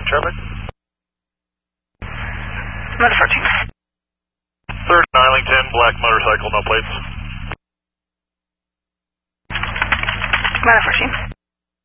traffic. Commander 14. 3rd Arlington, black motorcycle, no plates. Commander 14.